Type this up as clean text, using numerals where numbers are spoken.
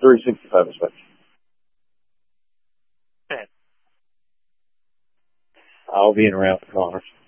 365 inspection. Okay. I'll be in around for Connors.